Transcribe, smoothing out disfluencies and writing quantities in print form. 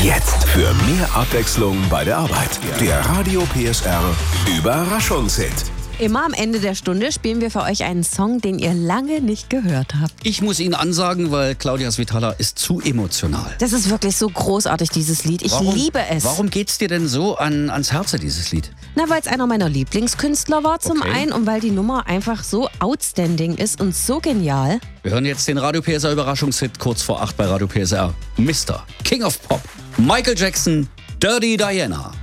Jetzt für mehr Abwechslung bei der Arbeit. Der Radio PSR Überraschungshit. Immer am Ende der Stunde spielen wir für euch einen Song, den ihr lange nicht gehört habt. Ich muss ihn ansagen, weil Claudia Svitala ist zu emotional. Das ist wirklich so großartig, dieses Lied. Ich liebe es. Warum geht's dir denn so ans Herz, dieses Lied? Na, weil es einer meiner Lieblingskünstler war zum einen und weil die Nummer einfach so outstanding ist und so genial. Wir hören jetzt den Radio PSR Überraschungshit kurz vor 8 bei Radio PSR. Mr. King of Pop, Michael Jackson, Dirty Diana.